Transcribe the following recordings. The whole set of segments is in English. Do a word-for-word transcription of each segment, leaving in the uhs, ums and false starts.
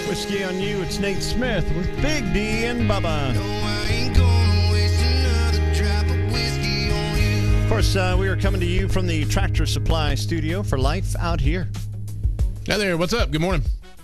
Whiskey on You. It's Nate Smith with Big D and Bubba. No, I ain't gonna waste another drop of whiskey on you. Of course, uh, we are coming to you from the Tractor Supply studio for Life Out Here. Hi there. What's up? Good morning.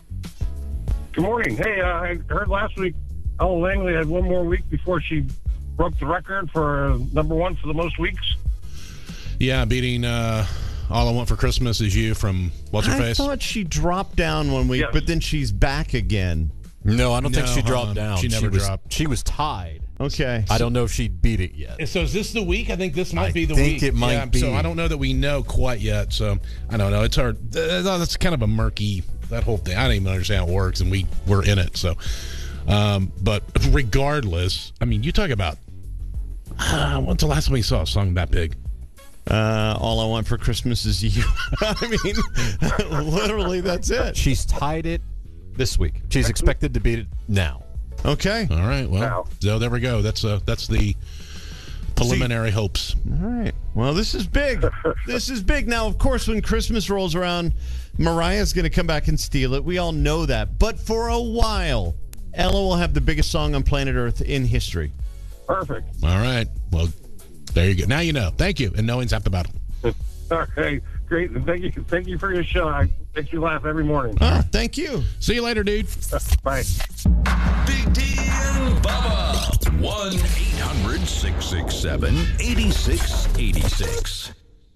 Good morning. Hey, uh, I heard last week Ella Langley had one more week before she broke the record for uh, number one for the most weeks. Yeah, beating uh, All I Want for Christmas Is You from What's Her I Face. thought she dropped down one week, Yes. but then she's back again. No, I don't No, think she dropped uh-uh. down. She never was, dropped. She was tied. Okay. I don't know if she beat it yet. So is this the week? I think this might I be the think week. it might yeah, be. So I don't know that we know quite yet. So I don't know. It's hard. Uh, That's kind of a murky, that whole thing. I don't even understand how it works, and we, we're in it. So, um, but regardless, I mean, you talk about, uh, when's the last time we saw a song that big? Uh, all I Want for Christmas Is You. I mean, literally, that's it. She's tied it this week. She's expected to beat it now. Okay. All right. Well, Wow. so there we go. That's uh, that's the preliminary hopes. All right. Well, this is big. This is big. Now, of course, when Christmas rolls around, Mariah's going to come back and steal it. We all know that. But for a while, Ella will have the biggest song on planet Earth in history. Perfect. All right. Well, there you go. Now you know. Thank you. And no one's half the battle. All right, great. And thank you, thank you for your show. I make you laugh every morning. Ah, thank you. See you later, dude. Bye. Big D and Bubba. one eight hundred six six seven eight six eight six.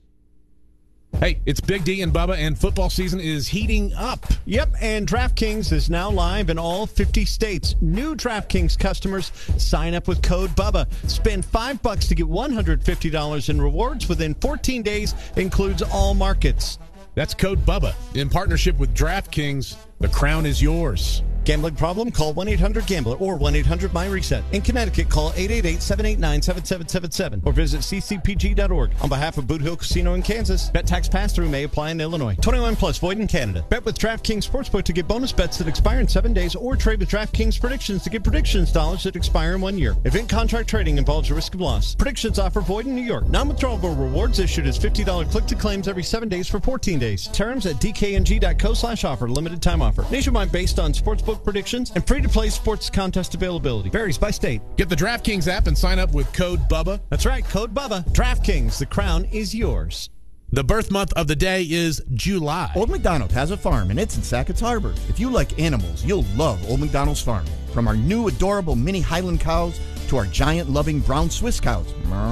Hey, it's Big D and Bubba, and football season is heating up. Yep, and DraftKings is now live in all fifty states. New DraftKings customers sign up with code BUBBA. Spend five bucks to get one hundred fifty dollars in rewards within fourteen days. Includes all markets. That's code BUBBA. In partnership with DraftKings, the crown is yours. Gambling problem? Call one eight hundred gambler or one eight hundred my reset. In Connecticut, call eight eight eight, seven eight nine, seven seven seven seven or visit c c p g dot org. On behalf of Boot Hill Casino in Kansas, bet tax pass-through may apply in Illinois. twenty-one plus, void in Canada. Bet with DraftKings Sportsbook to get bonus bets that expire in seven days or trade with DraftKings Predictions to get predictions dollars that expire in one year. Event contract trading involves a risk of loss. Predictions offer void in New York. Non-withdrawable rewards issued as fifty dollars click-to-claims every seven days for fourteen days. Terms at d k n g dot co slash offer. Limited time offer. Nationwide based on sportsbook predictions and free-to-play sports contest availability. Varies by state. Get the DraftKings app and sign up with code BUBBA. That's right, code BUBBA. DraftKings, the crown is yours. The birth month of the day is July. Old McDonald has a farm, and it's in Sackett's Harbor. If you like animals, you'll love Old McDonald's farm. From our new adorable mini Highland cows to our giant loving brown Swiss cows.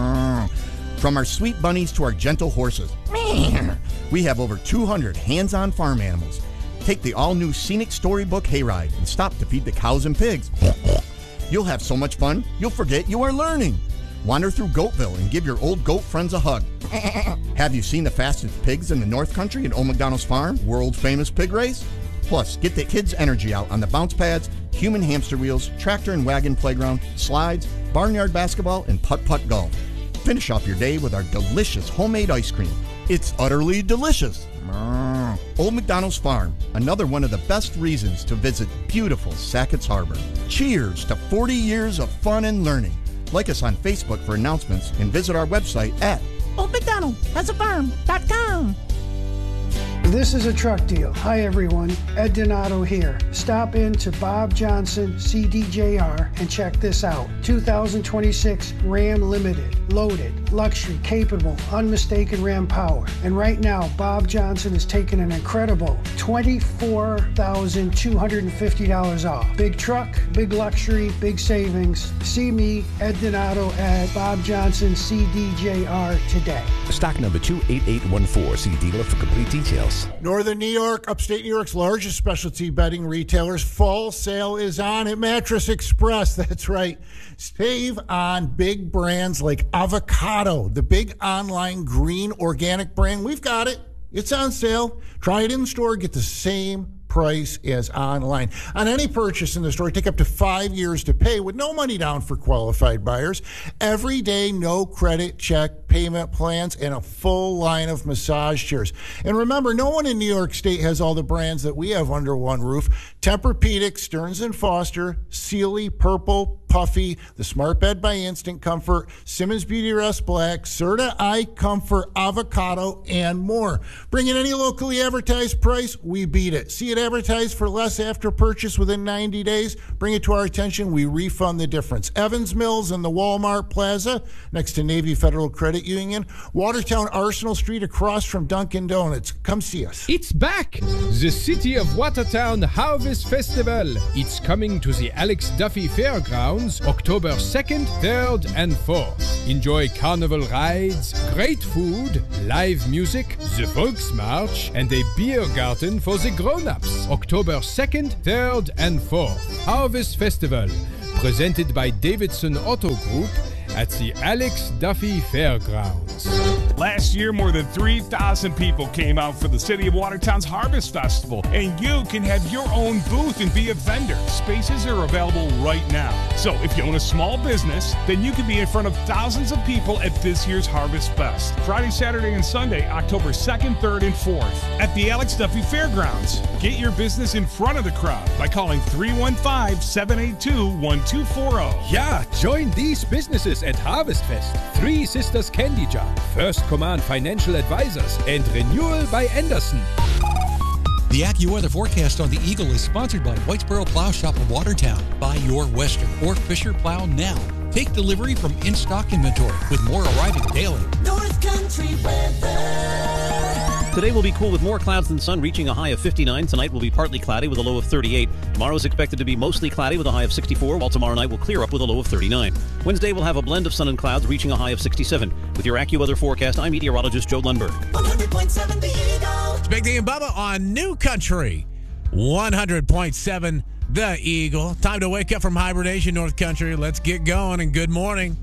From our sweet bunnies to our gentle horses. We have over two hundred hands-on farm animals. Take the all-new scenic storybook hayride and stop to feed the cows and pigs. You'll have so much fun, you'll forget you are learning. Wander through Goatville and give your old goat friends a hug. Have you seen the fastest pigs in the North Country at Old McDonald's Farm, world-famous pig race? Plus, get the kids' energy out on the bounce pads, human hamster wheels, tractor and wagon playground, slides, barnyard basketball, and putt-putt golf. Finish off your day with our delicious homemade ice cream. It's utterly delicious. Old McDonald's Farm, another one of the best reasons to visit beautiful Sackett's Harbor. Cheers to forty years of fun and learning. Like us on Facebook for announcements and visit our website at Old McDonald has a farm dot com. This is a truck deal. Hi everyone, Ed Donato here. Stop in to Bob Johnson C D J R and check this out. two thousand twenty-six Ram Limited, loaded, luxury, capable, unmistaken Ram power. And right now, Bob Johnson is taking an incredible twenty-four thousand two hundred fifty dollars off. Big truck, big luxury, big savings. See me, Ed Donato, at Bob Johnson C D J R today. Stock number two eight eight one four. See dealer for complete details. Northern New York, upstate New York's largest specialty bedding retailers. Fall sale is on at Mattress Express. That's right. Save on big brands like Avocado, the big online green organic brand. We've got it. It's on sale. Try it in store. Get the same price as online. On any purchase in the store, take up to five years to pay with no money down for qualified buyers. Every day, no credit check payment plans, and a full line of massage chairs. And remember, no one in New York State has all the brands that we have under one roof. Tempur-Pedic, Stearns and Foster, Sealy, Purple, Puffy, the Smart Bed by Instant Comfort, Simmons Beauty Rest Black, Serta Eye Comfort Avocado, and more. Bring in any locally advertised price, we beat it. See it advertised for less after purchase within ninety days, bring it to our attention, we refund the difference. Evans Mills in the Walmart Plaza next to Navy Federal Credit Union, Watertown Arsenal Street across from Dunkin' Donuts. Come see us. It's back! The City of Watertown Harvest Festival. It's coming to the Alex Duffy Fairgrounds October second, third, and fourth. Enjoy carnival rides, great food, live music, the Volksmarch, and a beer garden for the grown-ups. October second, third, and fourth. Harvest Festival, presented by Davidson Auto Group at the Alex Duffy Fairgrounds. Last year, more than three thousand people came out for the City of Watertown's Harvest Festival, and you can have your own booth and be a vendor. Spaces are available right now. So if you own a small business, then you can be in front of thousands of people at this year's Harvest Fest. Friday, Saturday, and Sunday, October second, third, and fourth at the Alex Duffy Fairgrounds. Get your business in front of the crowd by calling three one five, seven eight two, one two four zero. Yeah, join these businesses at Harvest Fest. Three Sisters Candy Jar, First Command Financial Advisors, and Renewal by Anderson. The AccuWeather forecast on the Eagle is sponsored by Whitesboro Plow Shop of Watertown. Buy your Western or Fisher plow now. Take delivery from in-stock inventory with more arriving daily. North Country weather. Today will be cool with more clouds than sun, reaching a high of fifty-nine. Tonight will be partly cloudy with a low of thirty-eight. Tomorrow is expected to be mostly cloudy with a high of sixty-four, while tomorrow night will clear up with a low of thirty-nine. Wednesday will have a blend of sun and clouds, reaching a high of sixty-seven. With your AccuWeather forecast, I'm meteorologist Joe Lundberg. one hundred point seven The Eagle. It's Big D and Bubba on New Country. one hundred point seven The Eagle. Time to wake up from hibernation, North Country. Let's get going, and good morning.